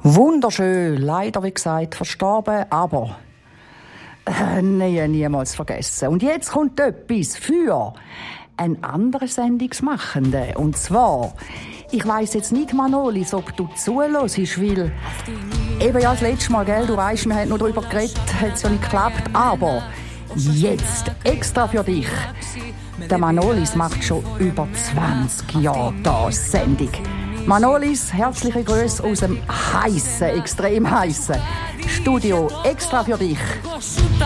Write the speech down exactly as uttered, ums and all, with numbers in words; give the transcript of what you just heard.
Wunderschön, leider wie gesagt verstorben, aber äh, nie, niemals vergessen. Und jetzt kommt etwas für einen anderen Sendungsmachenden. Und zwar, ich weiss jetzt nicht, Manolis, ob du zuhörst, weil eben ja das letzte Mal, gell, du weisst, wir haben noch darüber geredet, hat es ja nicht geklappt, aber jetzt, extra für dich, der Manolis macht schon über zwanzig Jahre da Sendung. Manolis, herzliche Grüße aus dem heissen, extrem heissen Studio, extra für dich.